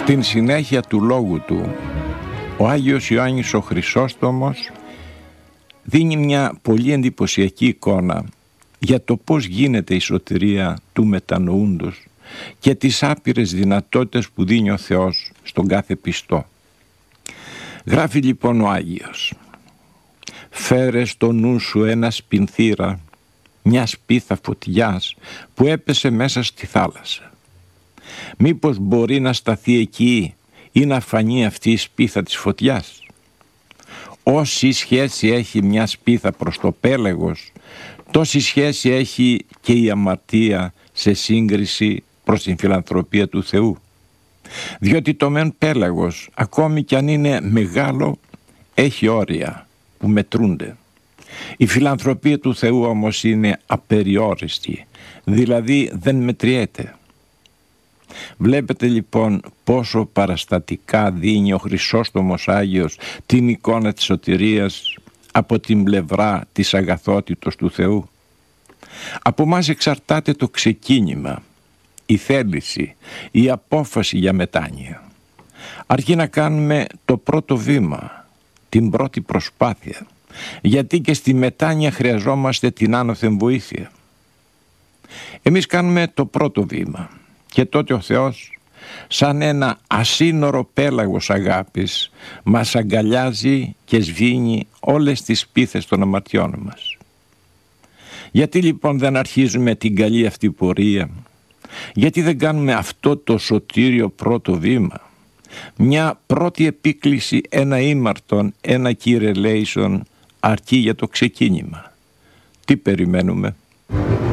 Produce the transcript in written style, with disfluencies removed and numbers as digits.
Στην συνέχεια του λόγου του, ο Άγιος Ιωάννης ο Χρυσόστομος δίνει μια πολύ εντυπωσιακή εικόνα για το πώς γίνεται η σωτηρία του μετανοούντος και τις άπειρες δυνατότητες που δίνει ο Θεός στον κάθε πιστό. Γράφει λοιπόν ο Άγιος: «Φέρε στο νου σου ένα σπινθήρα, μια σπίθα φωτιάς που έπεσε μέσα στη θάλασσα. Μήπως μπορεί να σταθεί εκεί ή να φανεί αυτή η σπίθα της φωτιάς? Όση σχέση έχει μια σπίθα προς το πέλαγος, τόση σχέση έχει και η αμαρτία σε σύγκριση προς την φιλανθρωπία του Θεού. Διότι το μεν πέλαγος, ακόμη κι αν είναι μεγάλο, έχει όρια που μετρούνται. Η φιλανθρωπία του Θεού όμως είναι απεριόριστη, δηλαδή δεν μετριέται». Βλέπετε λοιπόν πόσο παραστατικά δίνει ο Χρυσόστομος Άγιος την εικόνα της σωτηρίας από την πλευρά της αγαθότητος του Θεού. Από μας εξαρτάται το ξεκίνημα, η θέληση, η απόφαση για μετάνοια. Αρκεί να κάνουμε το πρώτο βήμα, την πρώτη προσπάθεια, γιατί και στη μετάνοια χρειαζόμαστε την άνωθεν βοήθεια. Εμείς κάνουμε το πρώτο βήμα και τότε ο Θεός, σαν ένα ασύνορο πέλαγος αγάπης, μας αγκαλιάζει και σβήνει όλες τις πίθες των αμαρτιών μας. Γιατί λοιπόν δεν αρχίζουμε την καλή αυτή πορεία? Γιατί δεν κάνουμε αυτό το σωτήριο πρώτο βήμα? Μια πρώτη επίκληση, ένα ήμαρτον, ένα Κύριε ελέησον αρκεί για το ξεκίνημα. Τι περιμένουμε?